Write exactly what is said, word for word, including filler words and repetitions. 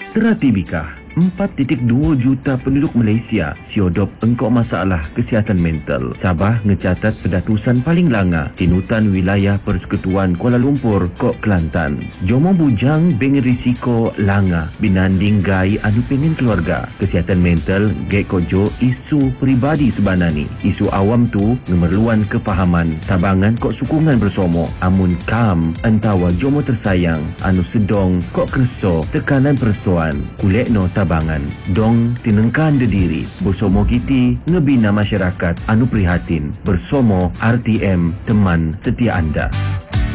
Teratibikah empat titik dua juta penduduk Malaysia siodop engkau masalah kesihatan mental. Sabah ngecatat pedatusan paling langa tinutan wilayah Persekutuan Kuala Lumpur, Kok Kelantan. Jomo bujang beng risiko langa binanding gai anu pengen keluarga. Kesihatan mental gek kojo isu peribadi sebanani. Isu awam tu memerluan kepahaman tabangan kok sukungan bersomo. Amun kam entawa jomo tersayang anu sedong kok kerso tekanan persoan kulek no tabangan dong tinengkan dediri bersomo kiti ngebina masyarakat anu prihatin bersomo R T M teman setia anda.